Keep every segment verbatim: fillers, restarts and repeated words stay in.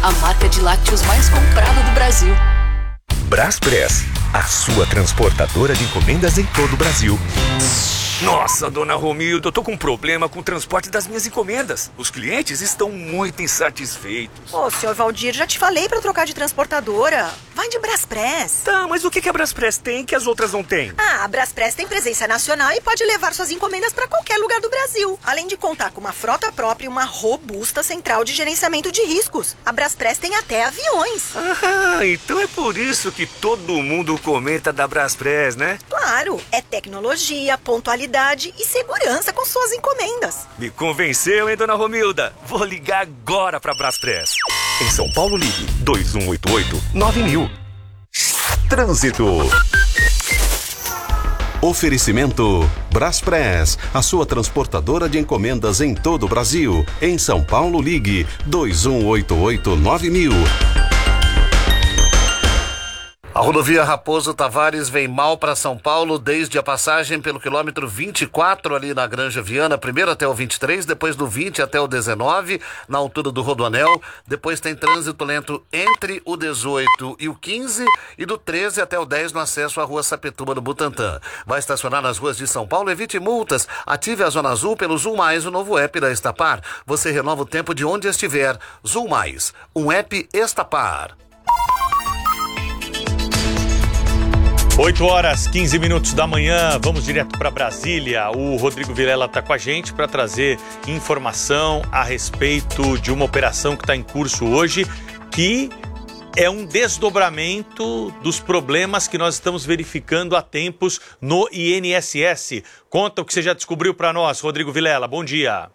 a marca de lácteos mais comprada do Brasil. Braspress, a sua transportadora de encomendas em todo o Brasil. Nossa, dona Romilda, eu tô com um problema com o transporte das minhas encomendas. Os clientes estão muito insatisfeitos. Ô, senhor Valdir, já te falei pra trocar de transportadora. Vai de Braspress. Tá, mas o que que a Braspress tem que as outras não têm? Ah, a Braspress tem presença nacional e pode levar suas encomendas pra qualquer lugar do Brasil. Além de contar com uma frota própria e uma robusta central de gerenciamento de riscos. A Braspress tem até aviões. Ah, então é por isso que todo mundo comenta da Braspress, né? Claro, é tecnologia, pontualidade e segurança com suas encomendas. Me convenceu, hein, dona Romilda? Vou ligar agora pra Braspress. Em São Paulo, ligue dois um oito oito nove mil. Trânsito. Oferecimento Braspress, a sua transportadora de encomendas em todo o Brasil. Em São Paulo, ligue dois um oito oito nove mil. A rodovia Raposo Tavares vem mal para São Paulo desde a passagem pelo quilômetro vinte e quatro ali na Granja Viana, primeiro até o vinte e três, depois do vinte até o dezenove, na altura do Rodoanel. Depois tem trânsito lento entre o dezoito e o quinze e do treze até o dez no acesso à rua Sapituba no Butantã. Vai estacionar nas ruas de São Paulo? Evite multas. Ative a Zona Azul pelo Zul Mais, o novo app da Estapar. Você renova o tempo de onde estiver. Zul Mais, um app Estapar. oito horas, quinze minutos da manhã, vamos direto para Brasília. O Rodrigo Vilela está com a gente para trazer informação a respeito de uma operação que está em curso hoje, que é um desdobramento dos problemas que nós estamos verificando há tempos no I N S S. Conta o que você já descobriu para nós, Rodrigo Vilela. Bom dia.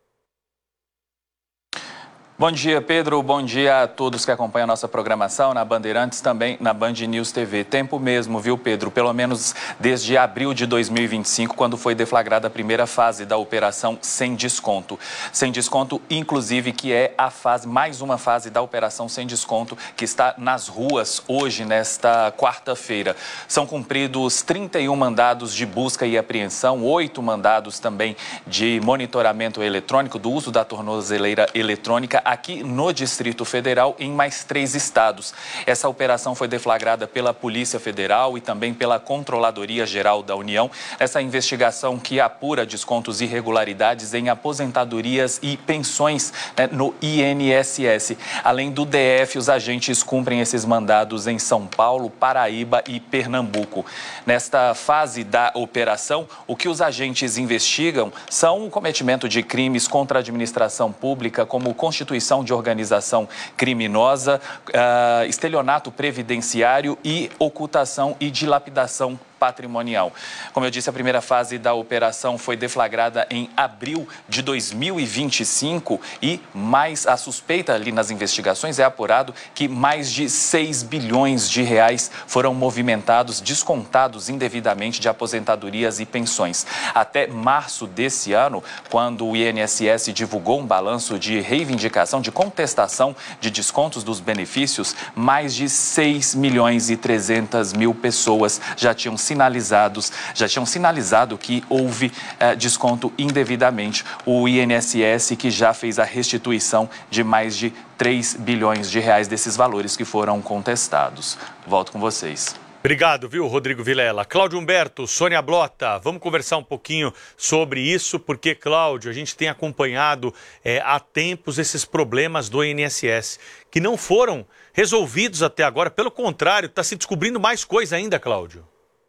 Bom dia, Pedro. Bom dia a todos que acompanham a nossa programação na Bandeirantes, também na Band News T V. Tempo mesmo, viu, Pedro? Pelo menos desde abril de dois mil e vinte e cinco, quando foi deflagrada a primeira fase da operação Sem Desconto. Sem Desconto, inclusive, que é a fase, mais uma fase da operação Sem Desconto, que está nas ruas hoje, nesta quarta-feira. São cumpridos trinta e um mandados de busca e apreensão, oito mandados também de monitoramento eletrônico, do uso da tornozeleira eletrônica, aqui no Distrito Federal, em mais três estados. Essa operação foi deflagrada pela Polícia Federal e também pela Controladoria Geral da União. Essa investigação que apura descontos e irregularidades em aposentadorias e pensões, né, no I N S S. Além do D F, os agentes cumprem esses mandados em São Paulo, Paraíba e Pernambuco. Nesta fase da operação, o que os agentes investigam são o cometimento de crimes contra a administração pública, como constituição de organização criminosa, uh, estelionato previdenciário e ocultação e dilapidação patrimonial. Como eu disse, a primeira fase da operação foi deflagrada em abril de dois mil e vinte e cinco e mais a suspeita ali nas investigações é apurado que mais de seis bilhões de reais foram movimentados, descontados indevidamente de aposentadorias e pensões. Até março desse ano, quando o I N S S divulgou um balanço de reivindicação, de contestação de descontos dos benefícios, mais de seis milhões e trezentas mil pessoas já tinham sinalizados, já tinham sinalizado que houve eh, desconto indevidamente. O I N S S que já fez a restituição de mais de três bilhões de reais desses valores que foram contestados. Volto com vocês. Obrigado, viu, Rodrigo Vilela. Cláudio Humberto, Sônia Blota, vamos conversar um pouquinho sobre isso, porque, Cláudio, a gente tem acompanhado é, há tempos esses problemas do I N S S, que não foram resolvidos até agora, pelo contrário, está se descobrindo mais coisa ainda, Cláudio.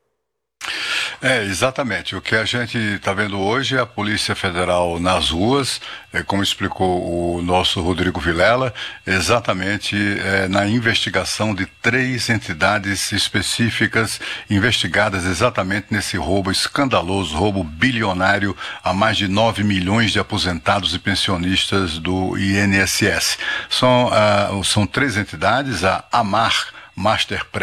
É, exatamente. O que a gente está vendo hoje é a Polícia Federal nas ruas, é, como explicou o nosso Rodrigo Vilela, exatamente é, na investigação de três entidades específicas investigadas exatamente nesse roubo escandaloso, roubo bilionário a mais de nove milhões de aposentados e pensionistas do I N S S. São, uh, são três entidades, a AMAR, Masterpress,